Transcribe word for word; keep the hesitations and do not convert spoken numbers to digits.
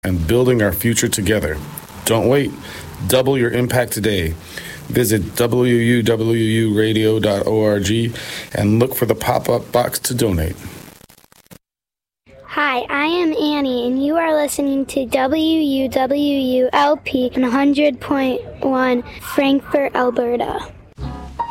and building our future together. Don't wait. Double your impact today. Visit w u w u radio dot org and look for the pop-up box to donate. Hi, I am Annie, and you are listening to W U W U L P one hundred point one Frankfurt, Alberta.